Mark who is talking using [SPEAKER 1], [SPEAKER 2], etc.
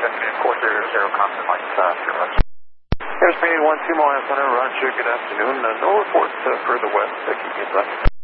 [SPEAKER 1] afternoon, 400 Compton Lights, pure west.
[SPEAKER 2] Airspeed 12 miles center, roger, good afternoon. No reports further west, keep me in touch.